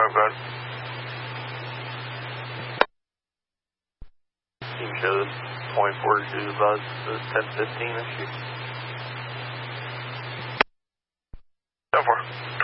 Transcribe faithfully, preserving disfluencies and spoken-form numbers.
five, go ahead. Team shows point four two buzz, the ten fifteen issue. ten four.